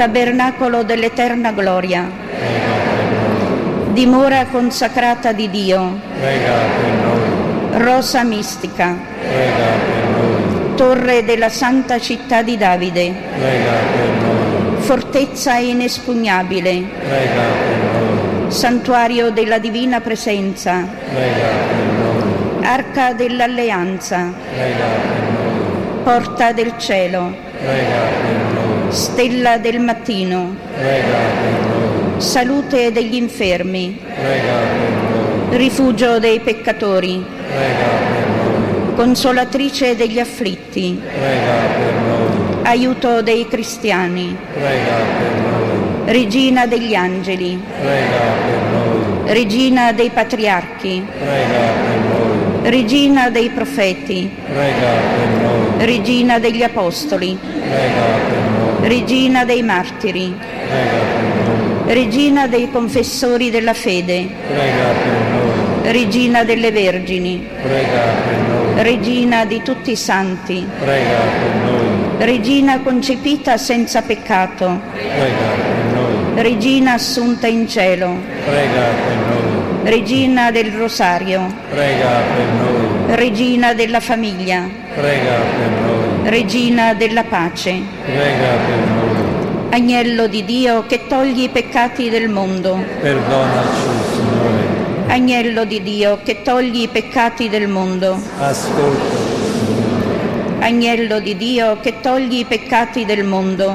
tabernacolo dell'eterna gloria, prega per noi. dimora consacrata di Dio, Prega per noi. rosa mistica, Prega per noi. torre della santa città di Davide, Prega per noi. fortezza inespugnabile, Prega per noi. santuario della divina presenza, Prega per noi. arca dell'alleanza, Prega per noi. porta del cielo, Prega per noi. stella del mattino, Prega per noi. salute degli infermi, Prega per noi. rifugio dei peccatori, Prega per noi. consolatrice degli afflitti, Prega per noi. aiuto dei cristiani, Prega per noi. regina degli angeli, Prega per noi. regina dei patriarchi, Prega per noi. regina dei profeti, Prega per noi. regina degli apostoli, Prega per noi. regina dei martiri, Prega per noi. regina dei confessori della fede, Prega per noi. regina delle vergini, Prega per noi. regina di tutti i santi, Prega per noi. regina concepita senza peccato, Prega per noi. regina assunta in cielo, Prega per noi. regina del rosario, Prega per noi. regina della famiglia, Prega per noi. regina della pace, Prega per noi. agnello di Dio che togli i peccati del mondo, Perdonaci, Signore. agnello di Dio che togli i peccati del mondo, Ascolta, agnello di Dio che togli i peccati del mondo.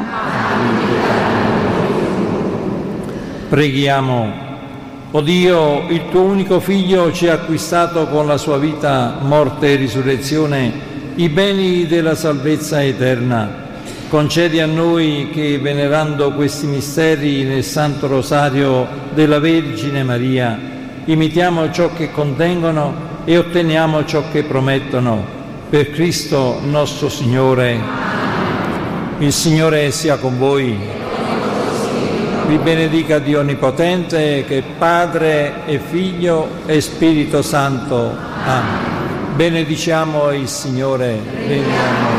preghiamo. O Dio, il tuo unico Figlio ci ha acquistato con la sua vita, morte e risurrezione i beni della salvezza eterna. Concedi a noi che, venerando questi misteri nel Santo Rosario della Vergine Maria, imitiamo ciò che contengono e otteniamo ciò che promettono. Per Cristo nostro Signore. Il Signore sia con voi. Vi benedica Dio Onnipotente, che è Padre e Figlio e Spirito Santo. Amen. Benediciamo il Signore. Venga a noi.